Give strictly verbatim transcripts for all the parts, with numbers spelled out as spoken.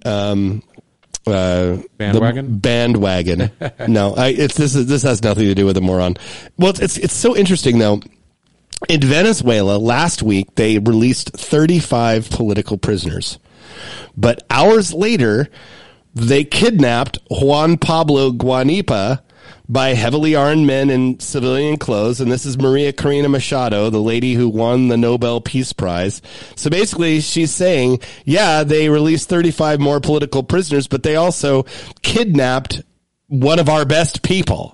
um, uh, bandwagon. Bandwagon. no, I, it's this. Is, this has nothing to do with a moron. Well, it's it's so interesting though. In Venezuela last week, they released thirty-five political prisoners, but hours later, they kidnapped Juan Pablo Guanipa by heavily armed men in civilian clothes, and this is Maria Corina Machado, the lady who won the Nobel Peace Prize. So basically, she's saying, yeah, they released thirty-five more political prisoners, but they also kidnapped one of our best people.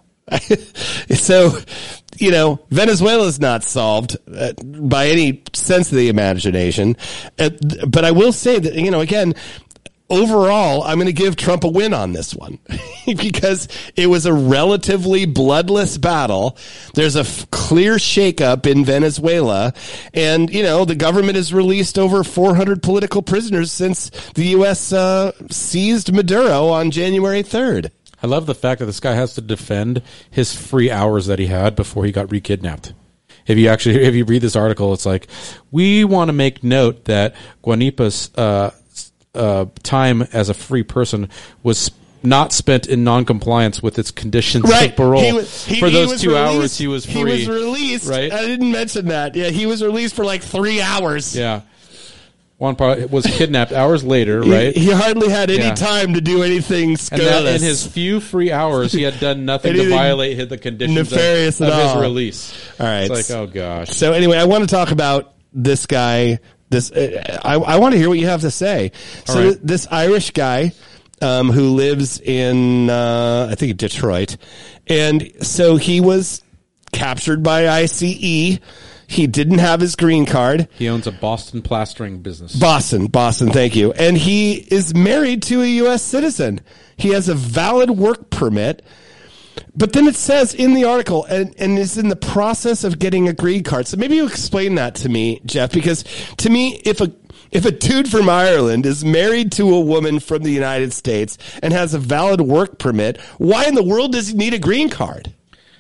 So, you know, Venezuela's not solved uh, by any sense of the imagination. Uh, but I will say that, you know, again, overall, I'm going to give Trump a win on this one because it was a relatively bloodless battle. There's a f- clear shakeup in Venezuela. And, you know, the government has released over four hundred political prisoners since the U S uh, seized Maduro on January third. I love the fact that this guy has to defend his free hours that he had before he got re-kidnapped. If you actually, if you read this article, it's like, we want to make note that Guanipa's uh, uh, time as a free person was not spent in non-compliance with its conditions right. of parole. He was, he, for those he was two released, hours, he was free. He was released. Right? I didn't mention that. Yeah, he was released for like three hours. Yeah. Juan Pablo was kidnapped hours later, right? He, he hardly had any yeah. time to do anything scurrilous. And that in his few free hours, he had done nothing to violate the conditions nefarious of, at of his all. release. All right. It's like, oh, gosh. So anyway, I want to talk about this guy. This uh, I, I want to hear what you have to say. All so right. this Irish guy um, who lives in, uh, I think, Detroit. And so he was captured by I C E. He didn't have his green card. He owns a Boston plastering business. Boston, Boston, thank you. And he is married to a U S citizen. He has a valid work permit. But then it says in the article, and, and is in the process of getting a green card. So maybe you explain that to me, Jeff, because to me, if a if a dude from Ireland is married to a woman from the United States and has a valid work permit, why in the world does he need a green card?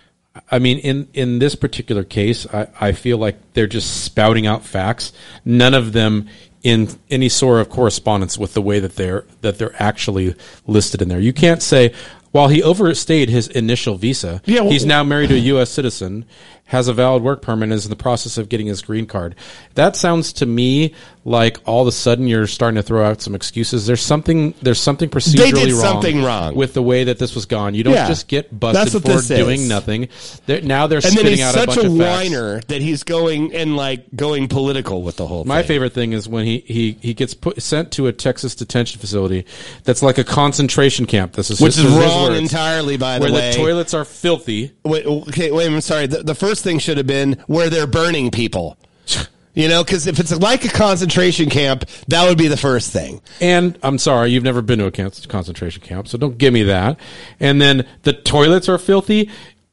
I mean, in, in this particular case, I, I feel like they're just spouting out facts. None of them in any sort of correspondence with the way that they're that they're actually listed in there. You can't say, while he overstayed his initial visa, yeah, well, he's now married to a U S citizen, has a valid work permit, and is in the process of getting his green card. That sounds to me like all of a sudden you're starting to throw out some excuses. There's something there's something procedurally they did wrong, something wrong with the way that this was gone. You don't yeah, just get busted for doing is. nothing. They're, now they're and spitting then he's out such a bunch a of whiner facts. that he's going and like going political with the whole My thing. favorite thing is when he, he, he gets put sent to a Texas detention facility that's like a concentration camp. This is which his, is his wrong words, entirely, by the where way. Where the toilets are filthy. Wait, okay, wait. I'm sorry. The, the first thing should have been where they're burning people. You know, because if it's like a concentration camp, that would be the first thing. And I'm sorry, you've never been to a concentration camp, so don't give me that. And then the toilets are filthy.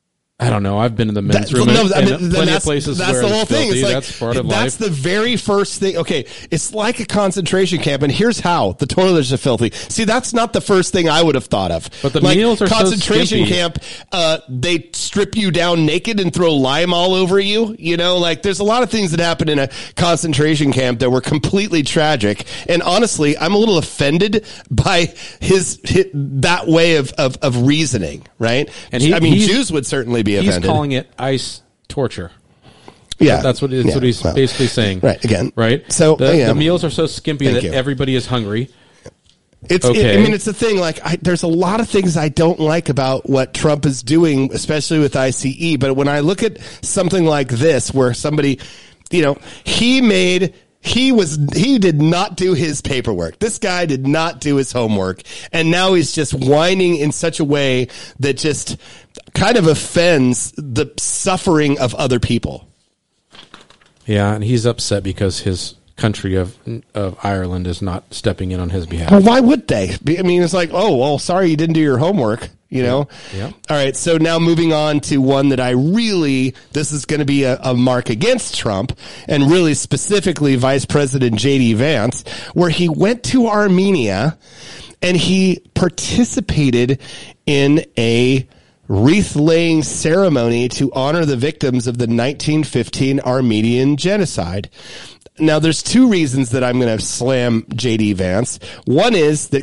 I don't know. I've been in the men's that, room no, and, I mean, and plenty that's, of places that's where the whole it's thing. filthy. It's like, that's part of that's life. the very first thing. Okay, it's like a concentration camp, and here's how: the toilets are filthy. See, that's not the first thing I would have thought of. But the like, meals are concentration so skimpy. camp. Uh, they strip you down naked and throw lime all over you. You know, like there's a lot of things that happen in a concentration camp that were completely tragic. And honestly, I'm a little offended by his, his that way of, of of reasoning. Right? And he, I mean, Jews would certainly be offended. He's calling it ice torture. Yeah, that's what that's yeah, what he's well, basically saying. Right again, right. So the, yeah. the meals are so skimpy Thank that you. everybody is hungry. It's. Okay. It, I mean, it's the thing. Like, I, there's a lot of things I don't like about what Trump is doing, especially with I C E. But when I look at something like this, where somebody, you know, he made. He was, he did not do his paperwork. This guy did not do his homework. And now he's just whining in such a way that just kind of offends the suffering of other people. Yeah. And he's upset because his country of, of Ireland is not stepping in on his behalf. Well, why would they? I mean, it's like, oh, well, sorry you didn't do your homework. You know? Yeah. All right. So now moving on to one that I really, this is going to be a, a mark against Trump, and really specifically Vice President J D Vance, where he went to Armenia and he participated in a wreath-laying ceremony to honor the victims of the nineteen fifteen Armenian genocide. Now, there's two reasons that I'm going to slam J D Vance. One is that